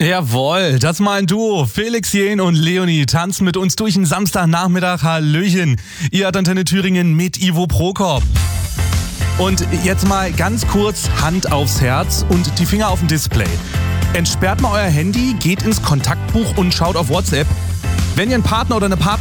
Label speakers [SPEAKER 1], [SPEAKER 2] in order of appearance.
[SPEAKER 1] Jawohl, das mal ein Duo. Felix Jähn und Leonie tanzen mit uns durch den Samstagnachmittag. Hallöchen. Ihr hat Antenne Thüringen mit Ivo Prokop. Und jetzt mal ganz kurz Hand aufs Herz und die Finger auf dem Display. Entsperrt mal euer Handy, geht ins Kontaktbuch und schaut auf WhatsApp. Wenn ihr einen Partner oder eine Partnerin